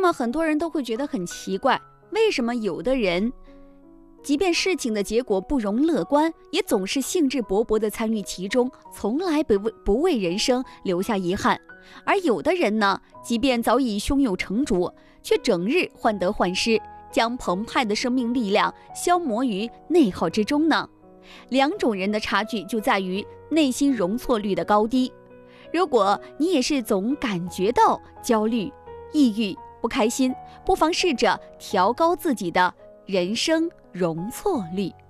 么很多人都会觉得很奇怪，为什么有的人即便事情的结果不容乐观，也总是兴致勃勃地参与其中，从来不为人生留下遗憾，而有的人呢，即便早已胸有成竹，却整日患得患失，将澎湃的生命力量消磨于内耗之中呢？两种人的差距就在于内心容错率的高低。如果你也是总感觉到焦虑、抑郁、不开心，不妨试着调高自己的人生容错率。